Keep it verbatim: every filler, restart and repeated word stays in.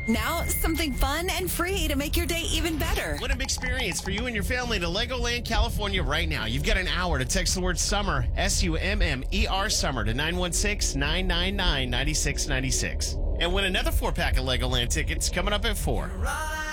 Now, something fun and free to make your day even better. What an experience for you and your family to Legoland, California right now. You've got an hour to text the word summer, S U M M E R summer to nine one six, nine nine nine, nine six nine six. And win another four pack of Legoland tickets coming up at four.